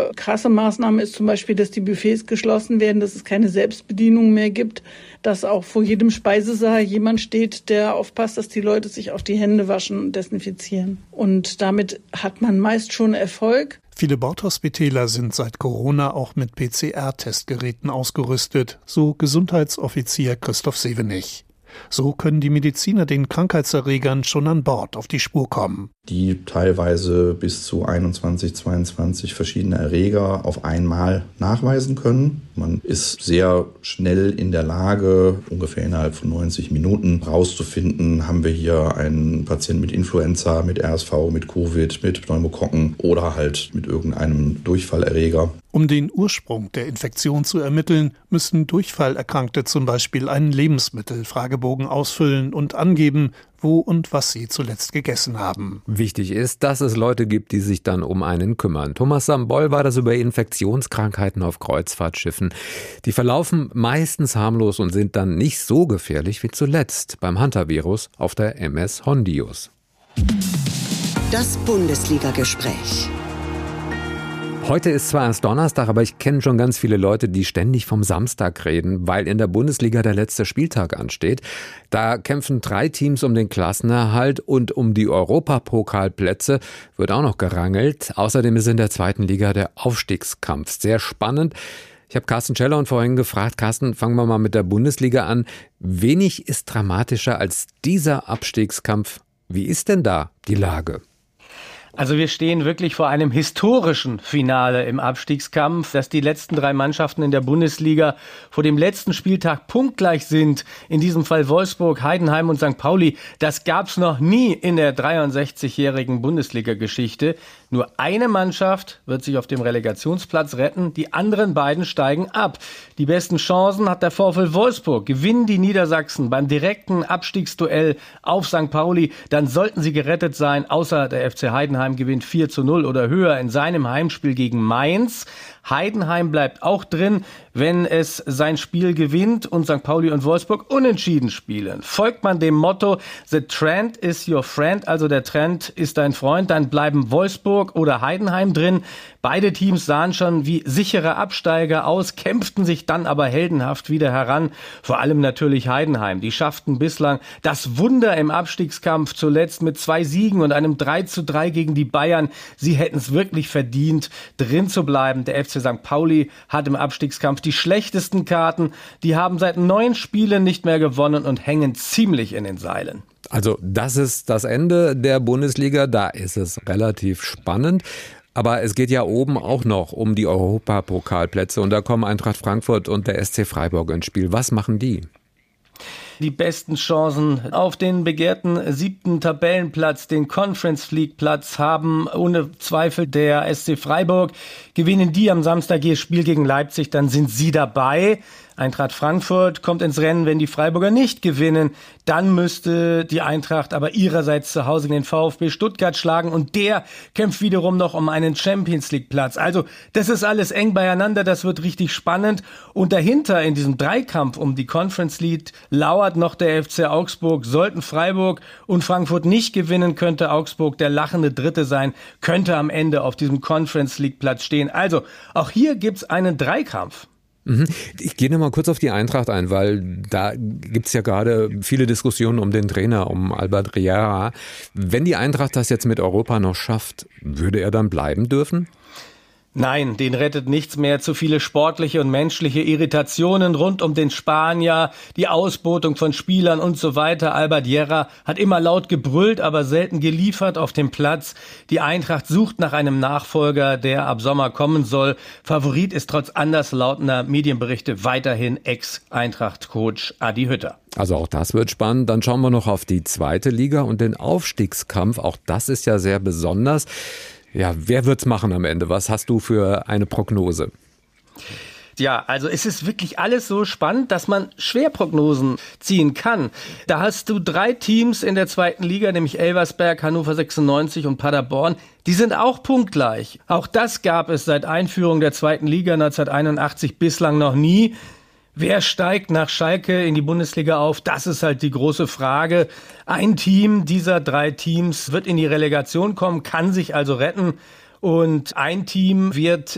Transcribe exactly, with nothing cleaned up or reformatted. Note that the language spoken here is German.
eine krasse Maßnahme ist zum Beispiel, dass die Buffets geschlossen werden, dass es keine Selbstbedienung mehr gibt, dass auch vor jedem Speisesaal jemand steht, der aufpasst, dass die Leute sich auf die Hände waschen und desinfizieren. Und damit hat man meist schon Erfolg. Viele Bordhospitäler sind seit Corona auch mit P C R-Testgeräten ausgerüstet, so Gesundheitsoffizier Christoph Sevenich. So können die Mediziner den Krankheitserregern schon an Bord auf die Spur kommen. Die teilweise bis zu einundzwanzig, zweiundzwanzig verschiedene Erreger auf einmal nachweisen können. Man ist sehr schnell in der Lage, ungefähr innerhalb von neunzig Minuten rauszufinden, haben wir hier einen Patienten mit Influenza, mit R S V, mit Covid, mit Pneumokokken oder halt mit irgendeinem Durchfallerreger. Um den Ursprung der Infektion zu ermitteln, müssen Durchfallerkrankte zum Beispiel einen Lebensmittelfragebogen ausfüllen und angeben, wo und was sie zuletzt gegessen haben. Wichtig ist, dass es Leute gibt, die sich dann um einen kümmern. Thomas Sambol war das über Infektionskrankheiten auf Kreuzfahrtschiffen. Die verlaufen meistens harmlos und sind dann nicht so gefährlich wie zuletzt beim Hantavirus auf der M S Hondius. Das Bundesliga-Gespräch. Heute ist zwar erst Donnerstag, aber ich kenne schon ganz viele Leute, die ständig vom Samstag reden, weil in der Bundesliga der letzte Spieltag ansteht. Da kämpfen drei Teams um den Klassenerhalt und um die Europapokalplätze wird auch noch gerangelt. Außerdem ist in der zweiten Liga der Aufstiegskampf sehr spannend. Ich habe Carsten Scheller vorhin gefragt, Carsten, fangen wir mal mit der Bundesliga an. Wenig ist dramatischer als dieser Abstiegskampf. Wie ist denn da die Lage? Also wir stehen wirklich vor einem historischen Finale im Abstiegskampf, dass die letzten drei Mannschaften in der Bundesliga vor dem letzten Spieltag punktgleich sind. In diesem Fall Wolfsburg, Heidenheim und Sankt Pauli. Das gab's noch nie in der dreiundsechzigjährigen Bundesliga-Geschichte. Nur eine Mannschaft wird sich auf dem Relegationsplatz retten, die anderen beiden steigen ab. Die besten Chancen hat der VfL Wolfsburg. Gewinnen die Niedersachsen beim direkten Abstiegsduell auf Sankt Pauli, dann sollten sie gerettet sein, außer der F C Heidenheim gewinnt vier zu null oder höher in seinem Heimspiel gegen Mainz. Heidenheim bleibt auch drin, wenn es sein Spiel gewinnt und Sankt Pauli und Wolfsburg unentschieden spielen. Folgt man dem Motto, the trend is your friend, also der Trend ist dein Freund, dann bleiben Wolfsburg oder Heidenheim drin. Beide Teams sahen schon wie sichere Absteiger aus, kämpften sich dann aber heldenhaft wieder heran. Vor allem natürlich Heidenheim. Die schafften bislang das Wunder im Abstiegskampf, zuletzt mit zwei Siegen und einem drei zu drei gegen die Bayern. Sie hätten es wirklich verdient, drin zu bleiben. Der F C Sankt Pauli hat im Abstiegskampf die schlechtesten Karten. Die haben seit neun Spielen nicht mehr gewonnen und hängen ziemlich in den Seilen. Also das ist das Ende der Bundesliga. Da ist es relativ spannend. Aber es geht ja oben auch noch um die Europapokalplätze. Und da kommen Eintracht Frankfurt und der S C Freiburg ins Spiel. Was machen die? Die besten Chancen auf den begehrten siebten Tabellenplatz, den Conference League Platz, haben ohne Zweifel der S C Freiburg. Gewinnen die am Samstag ihr Spiel gegen Leipzig, dann sind sie dabei. Eintracht Frankfurt kommt ins Rennen, wenn die Freiburger nicht gewinnen. Dann müsste die Eintracht aber ihrerseits zu Hause den VfB Stuttgart schlagen und der kämpft wiederum noch um einen Champions League Platz. Also das ist alles eng beieinander, das wird richtig spannend. Und dahinter in diesem Dreikampf um die Conference League lauert noch der F C Augsburg. Sollten Freiburg und Frankfurt nicht gewinnen, könnte Augsburg der lachende Dritte sein, könnte am Ende auf diesem Conference League Platz stehen. Also auch hier gibt's einen Dreikampf. Ich gehe noch mal kurz auf die Eintracht ein, weil da gibt's ja gerade viele Diskussionen um den Trainer, um Albert Riera. Wenn die Eintracht das jetzt mit Europa noch schafft, würde er dann bleiben dürfen? Nein, den rettet nichts mehr. Zu viele sportliche und menschliche Irritationen rund um den Spanier, die Ausbotung von Spielern und so weiter. Albert Riera hat immer laut gebrüllt, aber selten geliefert auf dem Platz. Die Eintracht sucht nach einem Nachfolger, der ab Sommer kommen soll. Favorit ist trotz anderslautender Medienberichte weiterhin Ex-Eintracht-Coach Adi Hütter. Also auch das wird spannend. Dann schauen wir noch auf die zweite Liga und den Aufstiegskampf. Auch das ist ja sehr besonders. Ja, wer wird's machen am Ende? Was hast du für eine Prognose? Ja, also es ist wirklich alles so spannend, dass man schwer Prognosen ziehen kann. Da hast du drei Teams in der zweiten Liga, nämlich Elversberg, Hannover sechsundneunzig und Paderborn. Die sind auch punktgleich. Auch das gab es seit Einführung der zweiten Liga neunzehnhunderteinundachtzig bislang noch nie. Wer steigt nach Schalke in die Bundesliga auf? Das ist halt die große Frage. Ein Team dieser drei Teams wird in die Relegation kommen, kann sich also retten. Und ein Team wird